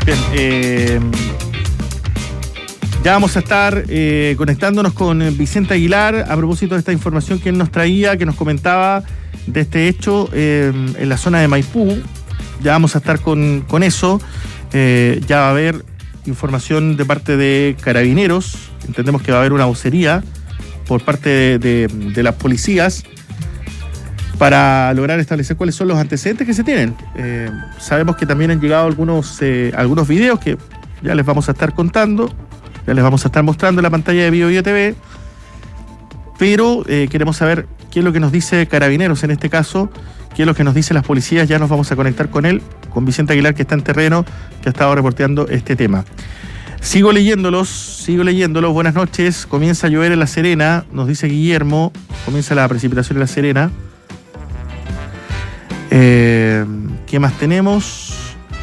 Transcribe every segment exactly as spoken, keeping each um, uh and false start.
Bien, eh, ya vamos a estar eh, conectándonos con Vicente Aguilar a propósito de esta información que él nos traía, que nos comentaba de este hecho eh, en la zona de Maipú. Ya vamos a estar con, con eso. Eh, ya va a haber información de parte de Carabineros. Entendemos que va a haber una vocería por parte de, de, de las policías para lograr establecer cuáles son los antecedentes que se tienen. Eh, sabemos que también han llegado algunos, eh, algunos videos que ya les vamos a estar contando, ya les vamos a estar mostrando en la pantalla de Bio Bio T V, pero eh, queremos saber qué es lo que nos dice Carabineros en este caso, qué es lo que nos dicen las policías. Ya nos vamos a conectar con él, con Vicente Aguilar, que está en terreno, que ha estado reporteando este tema. Sigo leyéndolos, sigo leyéndolos. Buenas noches. Comienza a llover en La Serena, nos dice Guillermo. Comienza la precipitación en La Serena. Eh, ¿Qué más tenemos?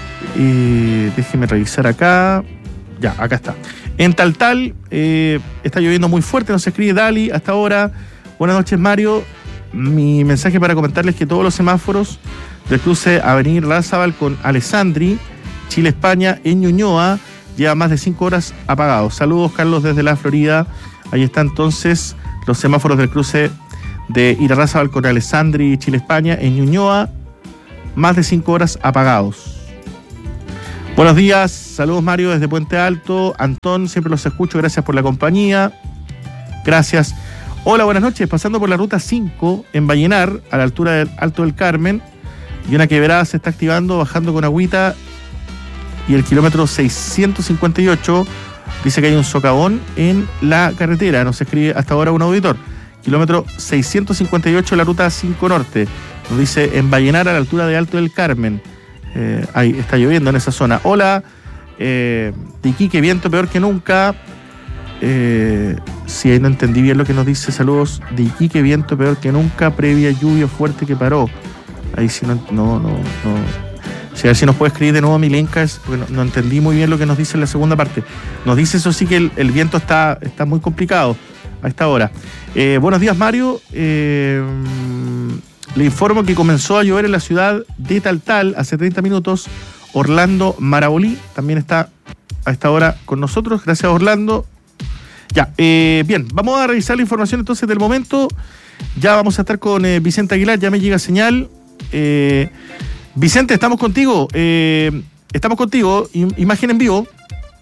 Eh, déjeme revisar acá. Ya, acá está. En Taltal eh, está lloviendo muy fuerte, nos escribe Dali hasta ahora. Buenas noches, Mario. Mi mensaje para comentarles que todos los semáforos del cruce Avenida Larrazábal con Alessandri, Chile, España, en Ñuñoa, lleva más de cinco horas apagados. Saludos, Carlos, desde la Florida. Ahí están entonces los semáforos del cruce de Irarrázaval con Alessandri, Chile, España, en Ñuñoa, más de cinco horas apagados. Buenos días, saludos, Mario, desde Puente Alto. Antón, siempre los escucho, gracias por la compañía. Gracias. Hola, buenas noches. Pasando por la ruta cinco en Vallenar, a la altura del Alto del Carmen, y una quebrada se está activando, bajando con agüita, y el kilómetro seiscientos cincuenta y ocho dice que hay un socavón en la carretera. Nos escribe hasta ahora un auditor. Kilómetro seiscientos cincuenta y ocho, la ruta cinco Norte. Nos dice en Vallenar, a la altura de Alto del Carmen. Eh, ahí está lloviendo en esa zona. Hola, eh, de Iquique, viento peor que nunca. Eh, si ahí no entendí bien lo que nos dice. Saludos, de Iquique, viento peor que nunca, previa lluvia fuerte que paró. Ahí sí no, no, no, no. Si a ver si nos puede escribir de nuevo Milenka, porque no, no entendí muy bien lo que nos dice en la segunda parte. Nos dice eso sí que el, el viento está, está muy complicado a esta hora. Eh, buenos días, Mario. Eh, le informo que comenzó a llover en la ciudad de Taltal hace treinta minutos. Orlando Marabolí también está a esta hora con nosotros. Gracias, Orlando. Ya, eh, bien, vamos a revisar la información entonces del momento. Ya vamos a estar con eh, Vicente Aguilar, ya me llega señal. Eh, Vicente, estamos contigo. Eh, estamos contigo, imagen en vivo.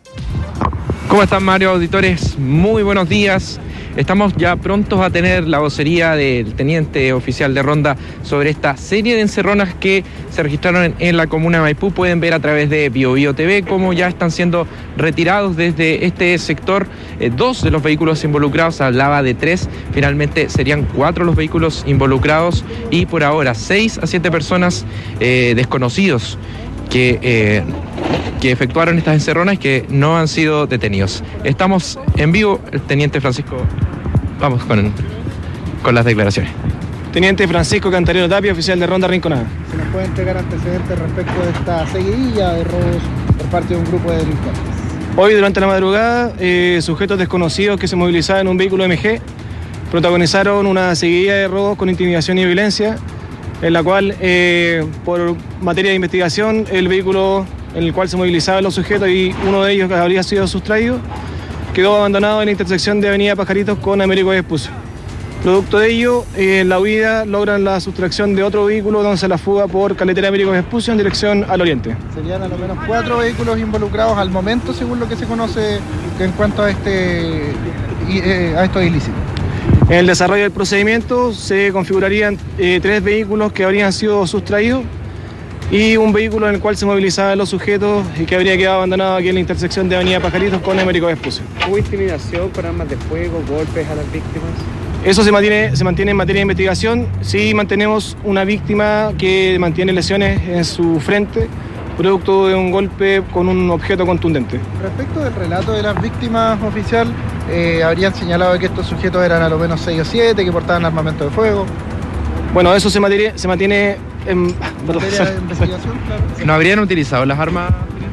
¿Cómo están, Mario, auditores? Muy buenos días. Estamos ya prontos a tener la vocería del teniente oficial de Ronda sobre esta serie de encerronas que se registraron en, en la comuna de Maipú. Pueden ver a través de Bio Bio T V cómo ya están siendo retirados desde este sector eh, dos de los vehículos involucrados. Hablaba de tres, finalmente serían cuatro los vehículos involucrados y por ahora seis a siete personas eh, desconocidos que, eh, que efectuaron estas encerronas y que no han sido detenidos. Estamos en vivo, el teniente Francisco. Vamos con, con las declaraciones. Teniente Francisco Cantarero Tapia, oficial de Ronda Rinconada. ¿Se nos puede entregar antecedentes respecto de esta seguidilla de robos por parte de un grupo de delincuentes? Hoy, durante la madrugada, eh, sujetos desconocidos que se movilizaban en un vehículo M G protagonizaron una seguidilla de robos con intimidación y violencia, en la cual, eh, por materia de investigación, el vehículo en el cual se movilizaban los sujetos y uno de ellos que habría sido sustraído, quedó abandonado en la intersección de Avenida Pajaritos con Américo Vespucio. Producto de ello, eh, en la huida logran la sustracción de otro vehículo donde se la fuga por carretera Américo Vespucio en dirección al oriente. Serían a lo menos cuatro vehículos involucrados al momento, según lo que se conoce en cuanto a, este, eh, a estos ilícitos. En el desarrollo del procedimiento se configurarían eh, tres vehículos que habrían sido sustraídos y un vehículo en el cual se movilizaban los sujetos y que habría quedado abandonado aquí en la intersección de Avenida Pajaritos con Américo Vespucio. ¿Hubo intimidación con armas de fuego, golpes a las víctimas? Eso se mantiene, se mantiene en materia de investigación. Sí mantenemos una víctima que mantiene lesiones en su frente, producto de un golpe con un objeto contundente. Respecto del relato de las víctimas, oficial, eh, habrían señalado que estos sujetos eran a lo menos seis o siete, que portaban armamento de fuego. Bueno, eso se mantiene, se mantiene en materia de investigación, claro. ¿No habrían utilizado las armas?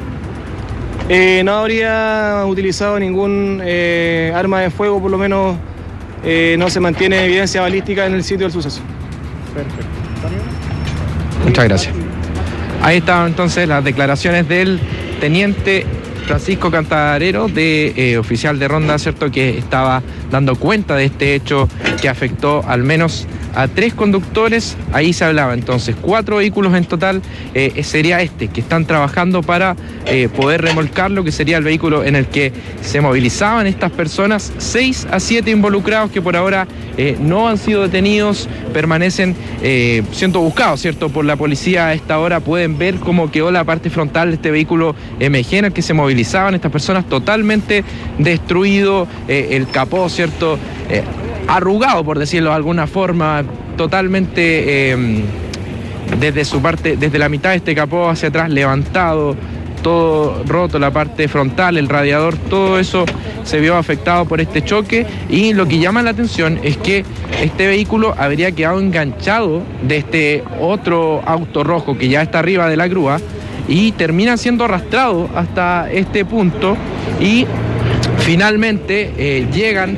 Eh, no habría utilizado ningún eh, arma de fuego, por lo menos eh, no se mantiene evidencia balística en el sitio del suceso. Perfecto. Muchas gracias. Ahí estaban entonces las declaraciones del teniente Francisco Cantarero, de eh, oficial de ronda, ¿cierto?, que estaba dando cuenta de este hecho que afectó al menos a tres conductores. Ahí se hablaba entonces, cuatro vehículos en total, eh, sería este, que están trabajando para eh, poder remolcarlo, que sería el vehículo en el que se movilizaban estas personas. Seis a siete involucrados que por ahora eh, no han sido detenidos, permanecen eh, siendo buscados, ¿cierto?, por la policía. A esta hora pueden ver cómo quedó la parte frontal de este vehículo M G en el que se movilizaban estas personas, totalmente destruido, eh, el capó, ¿cierto?, eh, arrugado, por decirlo de alguna forma, totalmente eh, desde su parte, desde la mitad de este capó hacia atrás levantado, todo roto, la parte frontal, el radiador, todo eso se vio afectado por este choque. Y lo que llama la atención es que este vehículo habría quedado enganchado de este otro auto rojo que ya está arriba de la grúa y termina siendo arrastrado hasta este punto, y finalmente eh, llegan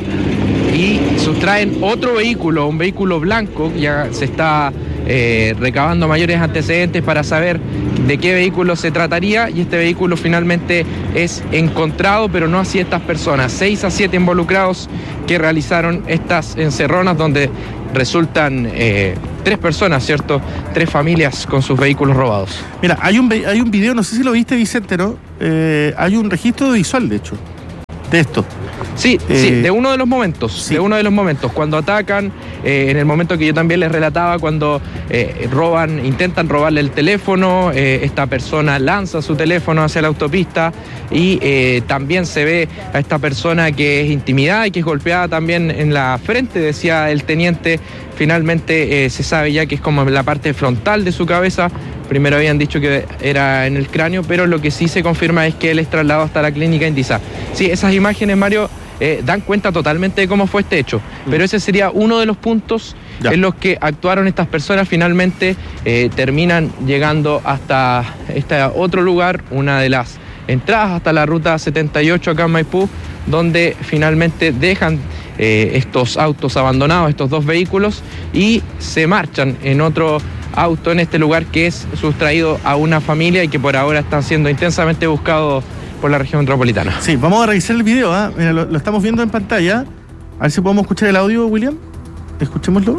y sustraen otro vehículo, un vehículo blanco. Ya se está eh, recabando mayores antecedentes para saber de qué vehículo se trataría, y este vehículo finalmente es encontrado, pero no así estas personas. Seis a siete involucrados que realizaron estas encerronas donde resultan eh, tres personas, ¿cierto? Tres familias con sus vehículos robados. Mira, hay un, hay un video, no sé si lo viste, Vicente, ¿no? Eh, hay un registro visual, de hecho, de esto. Sí, eh, sí, de uno de los momentos, sí. de uno de los momentos, cuando atacan, eh, en el momento que yo también les relataba, cuando eh, roban, intentan robarle el teléfono, eh, esta persona lanza su teléfono hacia la autopista, y eh, también se ve a esta persona que es intimidada y que es golpeada también en la frente, decía el teniente. Finalmente eh, se sabe ya que es como la parte frontal de su cabeza. Primero habían dicho que era en el cráneo, pero lo que sí se confirma es que él es trasladado hasta la clínica Indisa. Sí, esas imágenes, Mario, eh, dan cuenta totalmente de cómo fue este hecho, mm. pero ese sería uno de los puntos ya. en los que actuaron estas personas. Finalmente eh, terminan llegando hasta este otro lugar, una de las entradas hasta la ruta setenta y ocho acá en Maipú, donde finalmente dejan eh, estos autos abandonados, estos dos vehículos, y se marchan en otro auto en este lugar que es sustraído a una familia y que por ahora están siendo intensamente buscados por la región metropolitana. Sí, vamos a revisar el video, ¿eh? Mira, lo, lo estamos viendo en pantalla. A ver si podemos escuchar el audio, William. Escuchémoslo.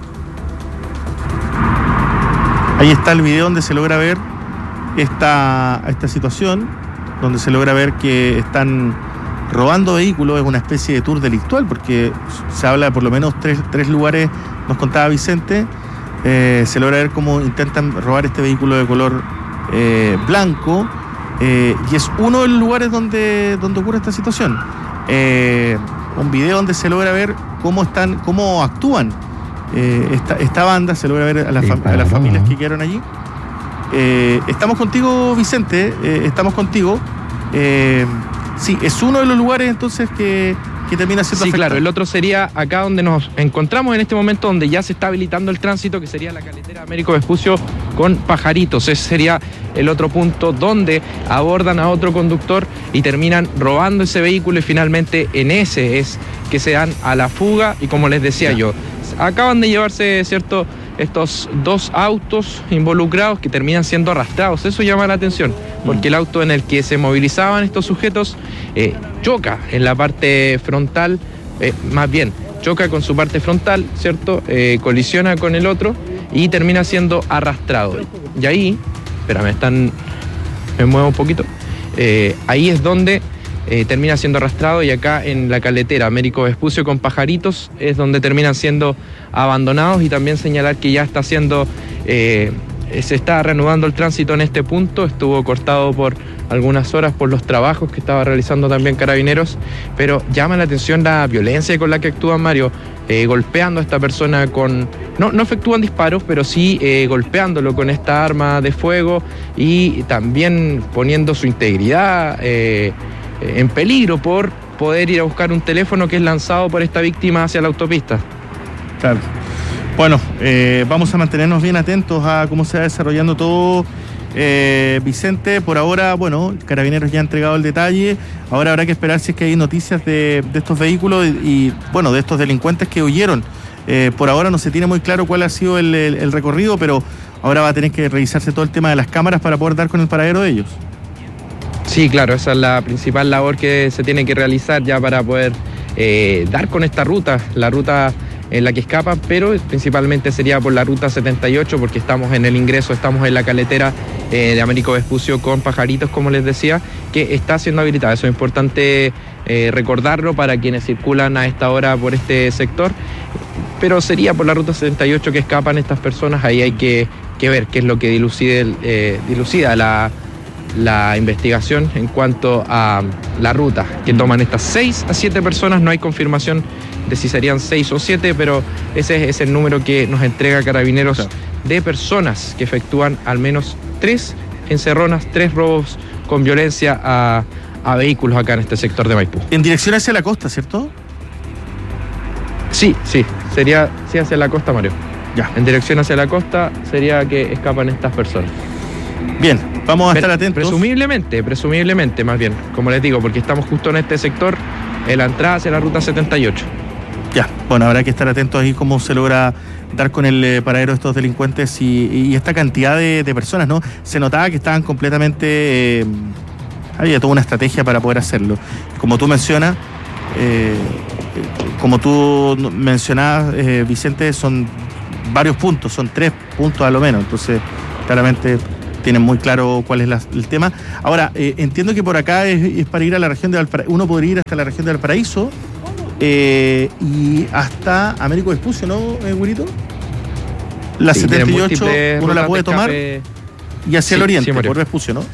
Ahí está el video donde se logra ver esta, esta situación, donde se logra ver que están robando vehículos. Es una especie de tour delictual, porque se habla de por lo menos tres, tres lugares, nos contaba Vicente. Eh, se logra ver cómo intentan robar este vehículo de color eh, blanco, eh, y es uno de los lugares donde, donde ocurre esta situación. Eh, un video donde se logra ver cómo están, cómo actúan eh, esta, esta banda, se logra ver a, la fam- a las familias que quedaron allí. Eh, estamos contigo, Vicente, eh, estamos contigo. Eh, sí, es uno de los lugares entonces que, que termina siendo Sí, afectado. claro, el otro sería acá donde nos encontramos en este momento, donde ya se está habilitando el tránsito, que sería la carretera Américo Vespucio con Pajaritos. Ese sería el otro punto donde abordan a otro conductor y terminan robando ese vehículo, y finalmente en ese es que se dan a la fuga. Y como les decía ya. yo, acaban de llevarse, ¿cierto?, estos dos autos involucrados que terminan siendo arrastrados. Eso llama la atención, porque el auto en el que se movilizaban estos sujetos eh, choca en la parte frontal, eh, más bien, choca con su parte frontal, ¿cierto? Eh, colisiona con el otro y termina siendo arrastrado. Y ahí, espérame, están, me muevo un poquito, eh, ahí es donde Eh, termina siendo arrastrado, y acá en la carretera Américo Vespucio con Pajaritos es donde terminan siendo abandonados. Y también señalar que ya está siendo, eh, se está reanudando el tránsito en este punto. Estuvo cortado por algunas horas por los trabajos que estaba realizando también Carabineros, pero llama la atención la violencia con la que actúan, Mario, eh, golpeando a esta persona con, no, no efectúan disparos, pero sí eh, golpeándolo con esta arma de fuego, y también poniendo su integridad eh, en peligro por poder ir a buscar un teléfono que es lanzado por esta víctima hacia la autopista. Claro. Bueno, eh, vamos a mantenernos bien atentos a cómo se va desarrollando todo, eh, Vicente. Por ahora, bueno, Carabineros ya ha entregado el detalle. Ahora habrá que esperar si es que hay noticias de, de estos vehículos y, y, bueno, de estos delincuentes que huyeron. Eh, por ahora no se tiene muy claro cuál ha sido el, el, el recorrido, pero ahora va a tener que revisarse todo el tema de las cámaras para poder dar con el paradero de ellos. Sí, claro, esa es la principal labor que se tiene que realizar ya para poder eh, dar con esta ruta, la ruta en la que escapan, pero principalmente sería por la ruta setenta y ocho, porque estamos en el ingreso, estamos en la caletera eh, de Américo Vespucio con Pajaritos, como les decía, que está siendo habilitada. Eso es importante eh, recordarlo para quienes circulan a esta hora por este sector, pero sería por la ruta setenta y ocho que escapan estas personas. Ahí hay que, que ver qué es lo que dilucide, eh, dilucida la, la investigación en cuanto a la ruta que toman estas seis a siete personas. No hay confirmación de si serían seis o siete, pero ese es el número que nos entrega Carabineros, claro, de personas que efectúan al menos tres encerronas, tres robos con violencia a, a vehículos acá en este sector de Maipú. En dirección hacia la costa, ¿cierto? Sí, sí, sería sí hacia la costa, Mario. Ya. En dirección hacia la costa sería que escapan estas personas. Bien, vamos a estar atentos. Presumiblemente, presumiblemente más bien, como les digo, porque estamos justo en este sector, en la entrada hacia la ruta setenta y ocho. Ya, bueno, habrá que estar atentos ahí cómo se logra dar con el eh, paradero de estos delincuentes y, y esta cantidad de, de personas, ¿no? Se notaba que estaban completamente... Eh, había toda una estrategia para poder hacerlo. Como tú mencionas, eh, como tú mencionabas, eh, Vicente, son varios puntos, son tres puntos a lo menos, entonces claramente tienen muy claro cuál es la, el tema. Ahora, eh, entiendo que por acá es, es para ir a la región de Valparaíso, uno podría ir hasta la región de Valparaíso, Eh, y hasta Américo Vespucio, ¿no, eh, Güirito? La sí, setenta y ocho uno la puede tomar y hacia sí, el oriente, sí, por Vespucio, ¿no?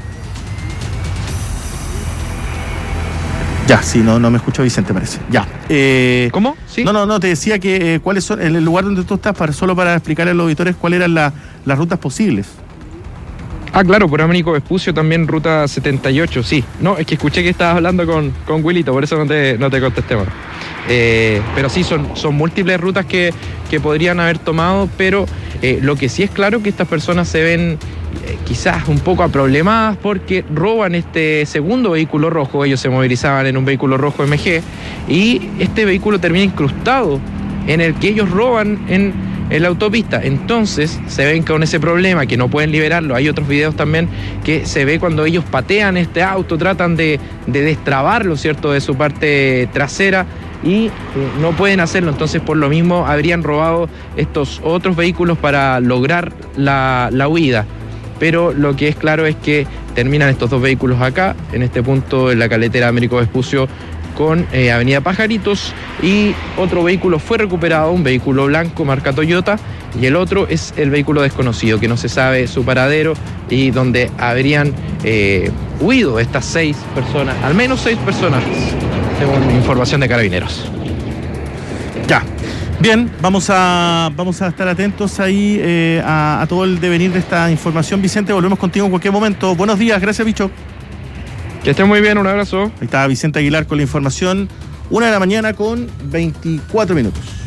Ya, sí, no, no me escuchó Vicente, parece. Ya. Eh, ¿Cómo? ¿Sí? No, no, no, te decía que eh, cuáles son, en el lugar donde tú estás, para, solo para explicarle a los auditores cuáles eran la, las rutas posibles. Ah, claro, por Américo Vespucio también ruta setenta y ocho, sí. No, es que escuché que estabas hablando con, con Wilito, por eso no te, no te contesté más. Eh, pero sí, son, son múltiples rutas que, que podrían haber tomado, pero eh, lo que sí es claro que estas personas se ven eh, quizás un poco aproblemadas porque roban este segundo vehículo rojo. Ellos se movilizaban en un vehículo rojo M G y este vehículo termina incrustado en el que ellos roban en... en la autopista. Entonces se ven con ese problema que no pueden liberarlo. Hay otros videos también que se ve cuando ellos patean este auto, tratan de, de destrabarlo, ¿cierto?, de su parte trasera y eh, no pueden hacerlo. Entonces por lo mismo habrían robado estos otros vehículos para lograr la, la huida. Pero lo que es claro es que terminan estos dos vehículos acá, en este punto en la caletera Américo Vespucio con eh, Avenida Pajaritos, y otro vehículo fue recuperado, un vehículo blanco marca Toyota, y el otro es el vehículo desconocido, que no se sabe su paradero y donde habrían eh, huido estas seis personas, al menos seis personas, según información de Carabineros. Ya, bien, vamos a, vamos a estar atentos ahí eh, a, a todo el devenir de esta información. Vicente, volvemos contigo en cualquier momento. Buenos días, gracias, bicho. Que estén muy bien, un abrazo. Ahí está Vicente Aguilar con la información. Una de la mañana con veinticuatro minutos.